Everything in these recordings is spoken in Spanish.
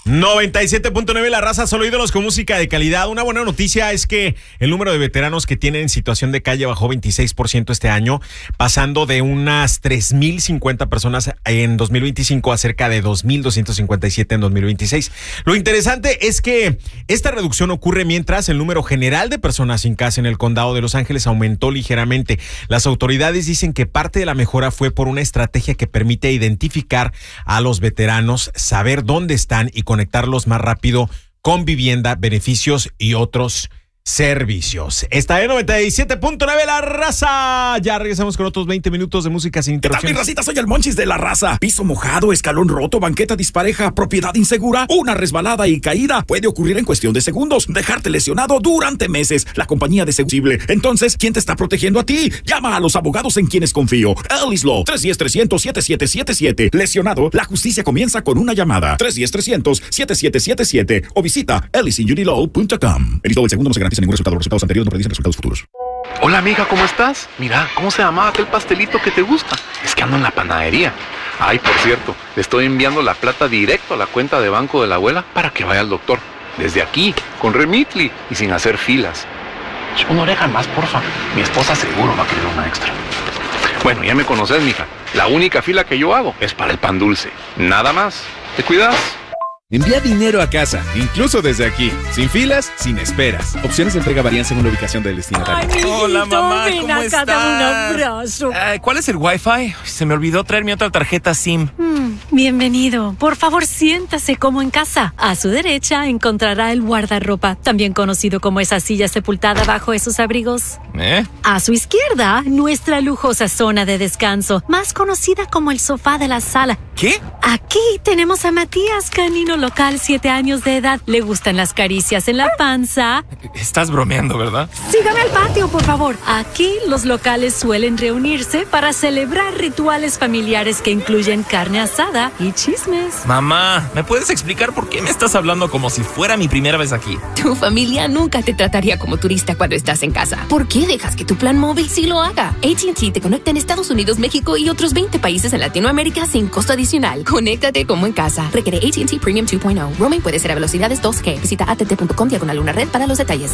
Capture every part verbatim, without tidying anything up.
noventa y siete punto nueve La Raza, solo ídolos con música de calidad. Una buena noticia es que el número de veteranos que tienen en situación de calle bajó veintiséis por ciento este año, pasando de unas tres mil cincuenta personas en dos mil veinticinco a cerca de dos mil doscientos cincuenta y siete en dos mil veintiséis. Lo interesante es que esta reducción ocurre mientras el número general de personas sin casa en el condado de Los Ángeles aumentó ligeramente. Las autoridades dicen que parte de la mejora fue por una estrategia que permite identificar a los veteranos, saber dónde están y conectarlos más rápido con vivienda, beneficios y otros servicios. Esta es noventa y siete punto nueve La Raza. Ya regresamos con otros veinte minutos de música sin interrupciones. ¿Qué tal, mi racita? Soy el Monchis de La Raza. Piso mojado, escalón roto, banqueta dispareja, propiedad insegura, una resbalada y caída puede ocurrir en cuestión de segundos, dejarte lesionado durante meses. La compañía de seguro. Entonces, ¿quién te está protegiendo a ti? Llama a los abogados en quienes confío. Ellis Law, tres uno cero, trescientos, setenta y siete setenta y siete. Lesionado, la justicia comienza con una llamada. tres uno cero, trescientos, setenta y siete setenta y siete o visita ellis unity law punto com. Ellis Law, el segundo no se garantiza ningún resultado. Los resultados anteriores no predicen resultados futuros. Hola amiga, ¿cómo estás? Mira, ¿cómo se llamaba aquel pastelito que te gusta? Es que ando en la panadería. Ay, por cierto, le estoy enviando la plata directo a la cuenta de banco de la abuela para que vaya al doctor. Desde aquí, con Remitly y sin hacer filas. Una oreja más, porfa. Mi esposa seguro va a querer una extra. Bueno, ya me conoces, mija. La única fila que yo hago es para el pan dulce. Nada más. ¿Te cuidas? Envía dinero a casa, incluso desde aquí, sin filas, sin esperas. Opciones de entrega varían según la ubicación del destinatario. Ay, Hola, mamá, ven ¿cómo acá, estás? dame un abrazo. Eh, ¿Cuál es el Wi-Fi? Se me olvidó traer mi otra tarjeta SIM. Mm, bienvenido. Por favor, siéntase como en casa. A su derecha encontrará el guardarropa, también conocido como esa silla sepultada bajo esos abrigos. ¿Eh? A su izquierda, nuestra lujosa zona de descanso, más conocida como el sofá de la sala. ¿Qué? Aquí tenemos a Matías, canino local, siete años de edad. Le gustan las caricias en la panza. Estás bromeando, ¿verdad? Sígame al patio, por favor. Aquí los locales suelen reunirse para celebrar rituales familiares que incluyen carne asada y chismes. Mamá, ¿me puedes explicar por qué me estás hablando como si fuera mi primera vez aquí? Tu familia nunca te trataría como turista cuando estás en casa. ¿Por qué dejas que tu plan móvil sí lo haga? A T and T te conecta en Estados Unidos, México y otros veinte países en Latinoamérica sin costo adicional. Conéctate como en casa. Requiere A T and T Premium dos punto cero. Roaming puede ser a velocidades dos G. Visita a t t punto com diagonal una red para los detalles.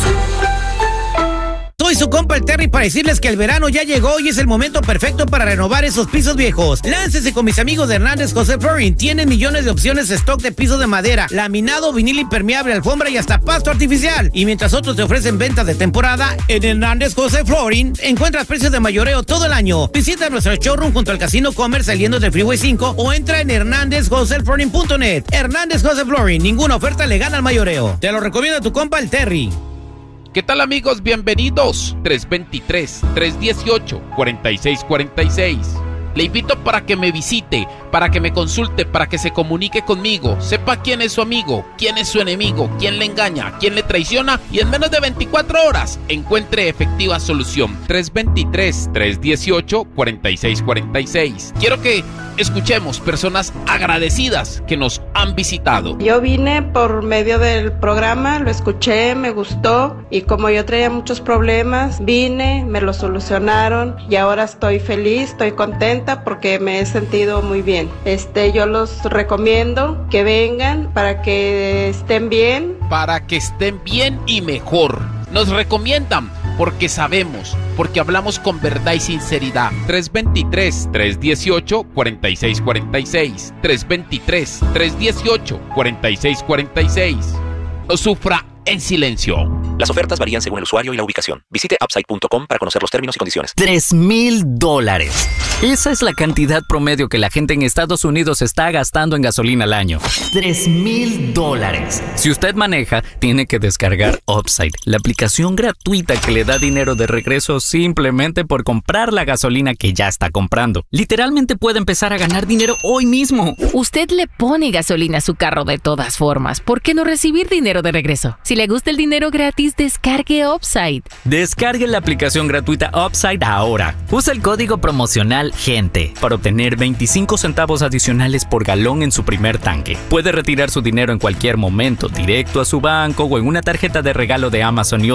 Soy su compa el Terry para decirles que el verano ya llegó y es el momento perfecto para renovar esos pisos viejos. Láncese con mis amigos de Hernández José Flooring. Tienen millones de opciones de stock de pisos de madera, laminado, vinil impermeable, alfombra y hasta pasto artificial. Y mientras otros te ofrecen ventas de temporada, en Hernández José Flooring encuentras precios de mayoreo todo el año. Visita nuestro showroom junto al Casino Commerce saliendo del Freeway cinco o entra en hernández josé flooring punto net. Hernández José Flooring, ninguna oferta le gana al mayoreo. Te lo recomiendo a tu compa el Terry. ¿Qué tal, amigos? Bienvenidos. tres dos tres, tres uno ocho, cuatro seis cuatro seis. Le invito para que me visite, para que me consulte, para que se comunique conmigo, sepa quién es su amigo, quién es su enemigo, quién le engaña, quién le traiciona y en menos de veinticuatro horas encuentre efectiva solución. tres dos tres, tres uno ocho, cuatro seis cuatro seis. Quiero que escuchemos personas agradecidas que nos han visitado. Yo vine por medio del programa, lo escuché, me gustó y como yo traía muchos problemas, vine, me lo solucionaron y ahora estoy feliz, estoy contenta porque me he sentido muy bien. Este, yo los recomiendo que vengan para que estén bien. Para que estén bien y mejor. Nos recomiendan porque sabemos, porque hablamos con verdad y sinceridad. tres dos tres, tres uno ocho, cuatro seis cuatro seis. tres dos tres, tres uno ocho, cuatro seis cuatro seis. No sufra en silencio. Las ofertas varían según el usuario y la ubicación. Visite upside punto com para conocer los términos y condiciones. Tres mil dólares. Esa es la cantidad promedio que la gente en Estados Unidos está gastando en gasolina al año. Tres mil dólares. Si usted maneja, tiene que descargar Upside, la aplicación gratuita que le da dinero de regreso simplemente por comprar la gasolina que ya está comprando. Literalmente puede empezar a ganar dinero hoy mismo. Usted le pone gasolina a su carro de todas formas. ¿Por qué no recibir dinero de regreso? Si le gusta el dinero gratis, descargue Upside. Descargue la aplicación gratuita Upside ahora. Usa el código promocional GENTE para obtener veinticinco centavos adicionales por galón en su primer tanque. Puede retirar su dinero en cualquier momento, directo a su banco o en una tarjeta de regalo de Amazon y